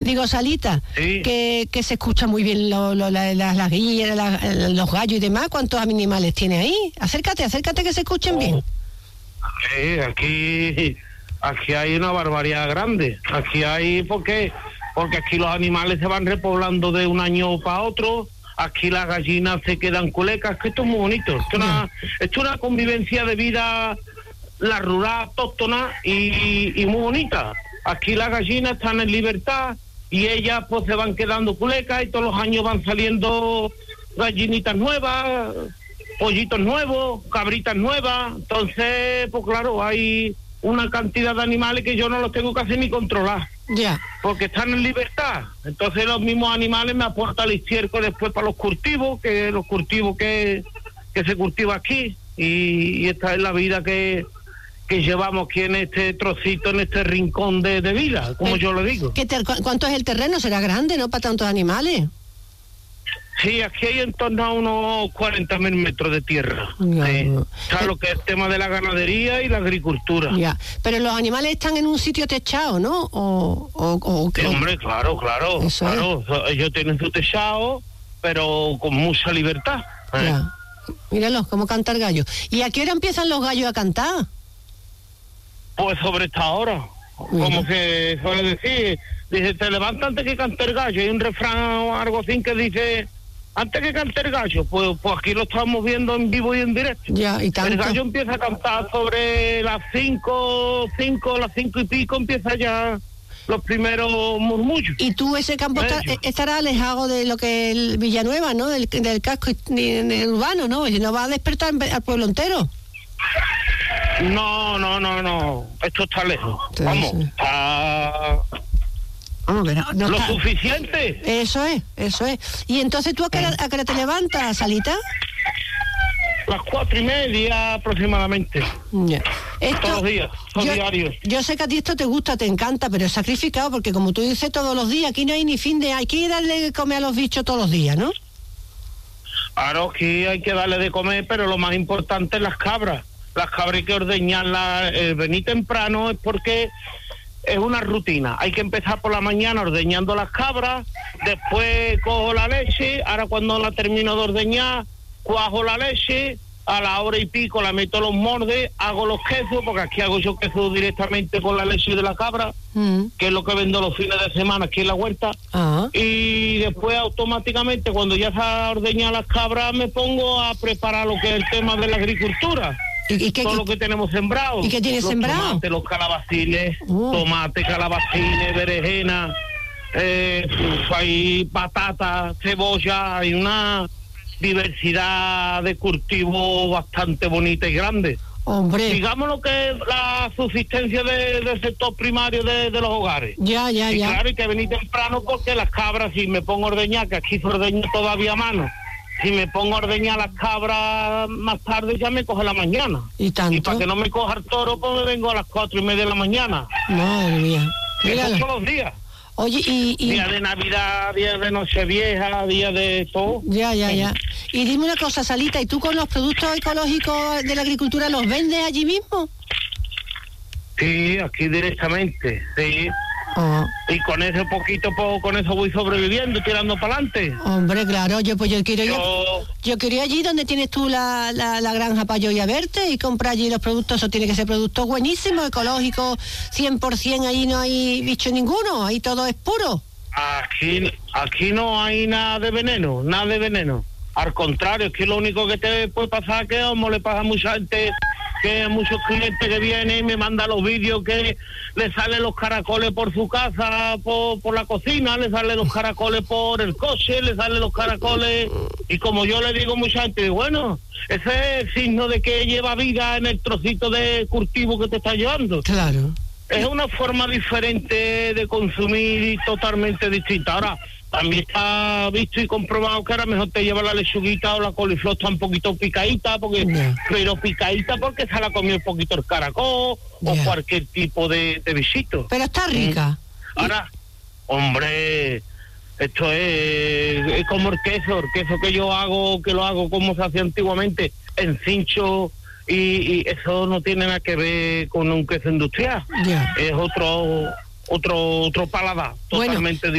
Digo, Salita, Sí. que se escucha muy bien las guillas, los gallos y demás. ¿Cuántos animales tiene ahí? Acércate que se escuchen bien. Aquí hay una barbaridad grande. Aquí hay, porque aquí los animales se van repoblando de un año para otro. Aquí las gallinas se quedan culecas, que esto es muy bonito. Esto es una convivencia de vida, la rural, autóctona y muy bonita. Aquí las gallinas están en libertad y ellas pues se van quedando culecas y todos los años van saliendo gallinitas nuevas, pollitos nuevos, cabritas nuevas. Entonces, pues claro, hay una cantidad de animales que yo no los tengo casi ni controlar. Ya. Porque están en libertad. Entonces los mismos animales me aportan el estiércol después para los cultivos, que se cultiva aquí. Y esta es la vida que llevamos aquí en este trocito, en este rincón de vida, como yo le digo. ¿Cuánto es el terreno? ¿Será grande, no, para tantos animales? Sí, aquí hay en torno a unos 40.000 metros de tierra. Ya. Sí. Está lo que es el tema de la ganadería y la agricultura. Ya. Pero los animales están en un sitio techado, ¿no? Sí, hombre, claro. Eso Claro. Ellos tienen su techado, pero con mucha libertad. Ya. Míralos, cómo canta el gallo. ¿Y a qué hora empiezan los gallos a cantar? Pues sobre esta hora. Como que suele decir, dice, te levanta antes que cante el gallo. Hay un refrán o algo así que dice, antes que cante el gallo. Pues aquí lo estamos viendo en vivo y en directo. Ya, y tanto. El gallo empieza a cantar sobre las 5 y pico, empieza ya los primeros murmullos. Y tú, ese campo estará alejado de lo que es Villanueva, ¿no? Del casco urbano, ¿no? Y no va a despertar al pueblo entero. No. Esto está lejos. Sí, Vamos, sí. está Vamos, que no lo está suficiente. Eso es. Y entonces, ¿tú a qué hora te levantas, Salita? Las 4:30 aproximadamente. Ya. Todos los días, son diarios. Yo sé que a ti esto te gusta, te encanta, pero es sacrificado porque, como tú dices, todos los días, aquí no hay ni fin de... Hay que darle de comer a los bichos todos los días, ¿no? Claro, que hay que darle de comer, pero lo más importante es las cabras. Las cabras hay que ordeñarlas, venir temprano es porque es una rutina. Hay que empezar por la mañana ordeñando las cabras, después cojo la leche, ahora cuando la termino de ordeñar, cuajo la leche, a la hora y pico la meto los moldes, hago los quesos, porque aquí hago yo queso directamente con la leche de la cabra, que es lo que vendo los fines de semana aquí en la huerta. Y después automáticamente cuando ya se ha ordeñado las cabras me pongo a preparar lo que es el tema de la agricultura. ¿Y todo lo que tenemos sembrado. ¿Y qué tienes sembrado? Tomates, los calabacines, tomate, calabacines, berenjena, hay patata, cebolla, hay una diversidad de cultivos bastante bonita y grande. Hombre. Digamos lo que es la subsistencia del sector primario de los hogares. Ya. Claro, hay que venir temprano porque las cabras, si me pongo a ordeñar, que aquí se ordeña todavía a mano, si me pongo a ordeñar las cabras más tarde ya me coge la mañana. ¿Y tanto? Y para que no me coja el toro, pues me vengo a las 4:30 de la mañana. Madre mía. Eso todos los días. Oye, Día de Navidad, día de Nochevieja, día de todo. Ya. Y dime una cosa, Salita, ¿y tú con los productos ecológicos de la agricultura los vendes allí mismo? Sí, aquí directamente, sí. Y con eso poquito, con eso voy sobreviviendo, tirando para adelante. Hombre, claro, yo quería allí donde tienes tú la granja para yo ir a verte y comprar allí los productos. Eso tiene que ser productos buenísimos, ecológicos, 100%, ahí no hay bicho ninguno, ahí todo es puro. Aquí no hay nada de veneno. Al contrario, es que lo único que te puede pasar es que como le pasa a mucha gente, que muchos clientes que vienen y me mandan los vídeos que le salen los caracoles por su casa, por la cocina, le salen los caracoles por el coche, le salen los caracoles, y como yo le digo a mucha gente, bueno, ese es signo de que lleva vida en el trocito de cultivo que te está llevando. Claro. Es una forma diferente de consumir y totalmente distinta. Ahora, también está visto y comprobado que ahora mejor te lleva la lechuguita o la coliflor está un poquito picadita, pero picadita porque se la comió un poquito el caracol o cualquier tipo de bichito. Pero está rica. Ahora, hombre, esto es como el queso que yo hago, que lo hago como se hacía antiguamente, en cincho, y eso no tiene nada que ver con un queso industrial. Es otro paladar, totalmente diferente.